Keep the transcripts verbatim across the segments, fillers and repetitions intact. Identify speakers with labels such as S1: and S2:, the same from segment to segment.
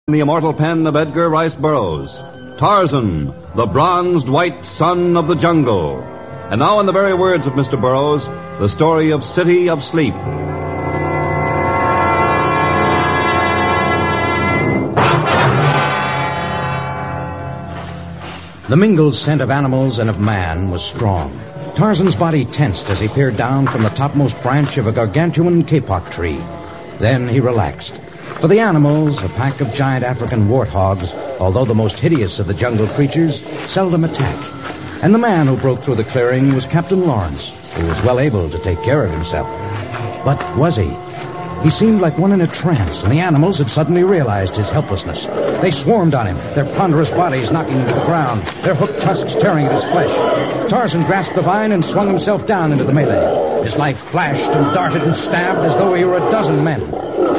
S1: The immortal pen of Edgar Rice Burroughs, Tarzan, the bronzed white son of the jungle. And now, in the very words of Mister Burroughs, the story of City of Sleep.
S2: The mingled scent of animals and of man was strong. Tarzan's body tensed as he peered down from the topmost branch of a gargantuan kapok tree. Then he relaxed. For the animals, a pack of giant African warthogs, although the most hideous of the jungle creatures, seldom attacked. And the man who broke through the clearing was Captain Lawrence, who was well able to take care of himself. But was he? He seemed like one in a trance, and the animals had suddenly realized his helplessness. They swarmed on him, their ponderous bodies knocking him to the ground, their hooked tusks tearing at his flesh. Tarzan grasped the vine and swung himself down into the melee. His knife flashed and darted and stabbed as though he were a dozen men.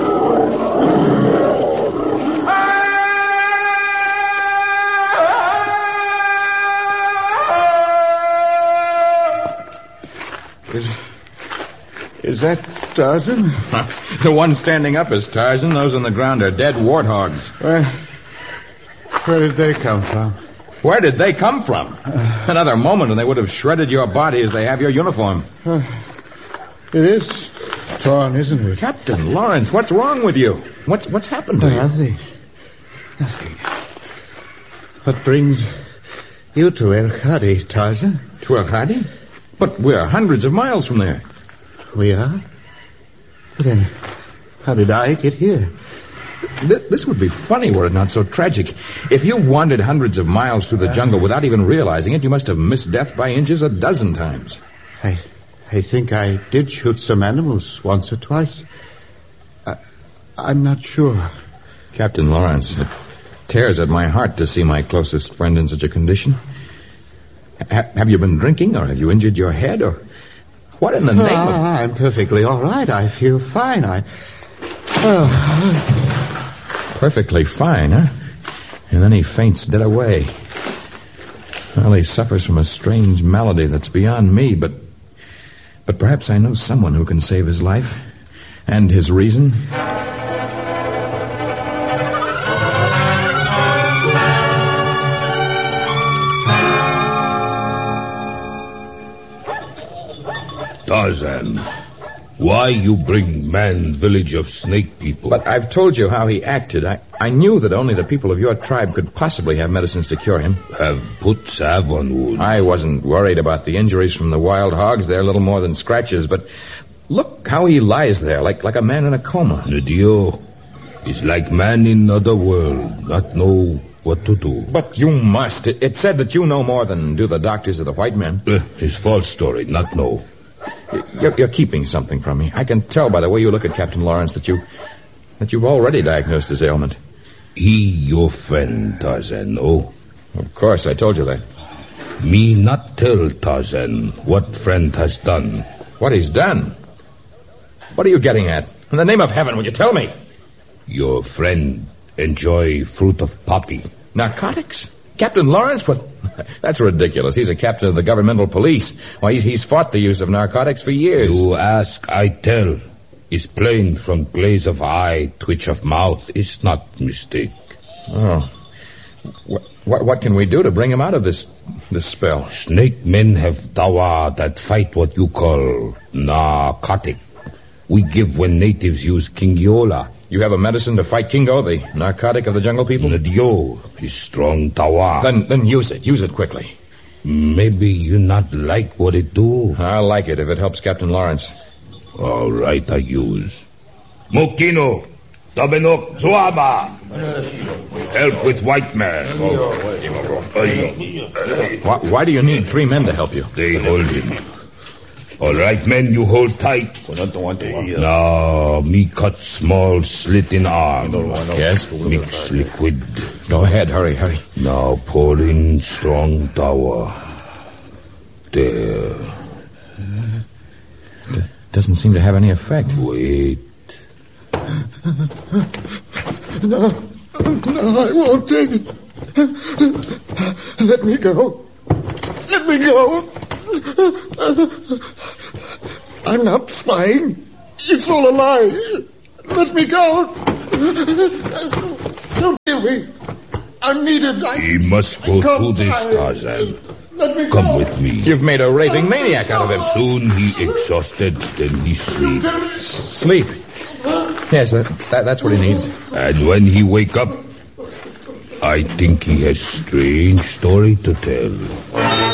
S3: Is, is that Tarzan?
S4: The one standing up is Tarzan. Those on the ground are dead warthogs.
S3: Where, where did they come from?
S4: Where did they come from? Uh, Another moment and they would have shredded your body as they have your uniform.
S3: Uh, it is torn, isn't it?
S4: Captain Lawrence, what's wrong with you? What's what's happened to
S3: uh,
S4: you?
S3: Nothing. Nothing. What brings you to El Khadi, Tarzan?
S4: To El Khadi? But we're hundreds of miles from there.
S3: We are? Then how did I get here?
S4: Th- this would be funny were it not so tragic. If you've wandered hundreds of miles through the jungle without even realizing it, you must have missed death by inches a dozen times.
S3: I I think I did shoot some animals once or twice. I, I'm not sure.
S4: Captain Lawrence, it tears at my heart to see my closest friend in such a condition. Ha- have you been drinking, or have you injured your head, or what in the name
S3: oh,
S4: of...
S3: I'm perfectly all right. I feel fine. I... Oh.
S4: Perfectly fine, huh? And then he faints dead away. Well, he suffers from a strange malady that's beyond me, but... But perhaps I know someone who can save his life. And his reason.
S5: Tarzan, why you bring man village of snake people?
S4: But I've told you how he acted. I, I knew that only the people of your tribe could possibly have medicines to cure him.
S5: Have put salve on wound.
S4: I wasn't worried about the injuries from the wild hogs. They're little more than scratches, but look how he lies there, like, like a man in a coma.
S5: Nadio is like man in other world, not know what to do.
S4: But you must. It, it said that you know more than do the doctors of the white men.
S5: Uh, it's false story, not know.
S4: You're, you're keeping something from me. I can tell by the way you look at Captain Lawrence that you that you've already diagnosed his ailment.
S5: He your friend, Tarzan, oh?
S4: Of course, I told you that.
S5: Me not tell Tarzan what friend has done.
S4: What he's done? What are you getting at? In the name of heaven, will you tell me?
S5: Your friend enjoy fruit of poppy.
S4: Narcotics? Captain Lawrence? What? That's ridiculous. He's a captain of the governmental police. Why, he's, he's fought the use of narcotics for years.
S5: You ask, I tell. It's plain from glaze of eye, twitch of mouth. It's not mistake.
S4: Oh. What, what, what can we do to bring him out of this this spell?
S5: Snake men have dawa that fight what you call narcotic. We give when natives use kingiola.
S4: You have a medicine to fight Kingo, the narcotic of the jungle people?
S5: Nadio is strong tawa.
S4: Then then use it. Use it quickly.
S5: Maybe you not like what it do.
S4: I'll like it if it helps Captain Lawrence.
S5: All right, I use. Mokino, Tabenok, Zuaba. Help with white man.
S4: Why, why do you need three men to help you?
S5: They hold him. All right, men, you hold tight. Now, me cut small slit in arm.
S4: Yes?
S5: Mix liquid.
S4: Go ahead, hurry, hurry.
S5: Now pour in strong tower. There.
S4: D- doesn't seem to have any effect.
S5: Wait.
S3: No, no, I won't take it. Let me go. Let me go. I'm not flying. It's all a lie. Let me go. Don't me. I'm needed. I,
S5: He must go through this, Tarzan.
S3: Let me
S5: Come
S3: go.
S5: with me.
S4: You've made a raving maniac out of him.
S5: Soon he exhausted, then he sleep.
S4: Sleep. Yes, that, that, that's what he needs.
S5: And when he wake up, I think he has strange story to tell.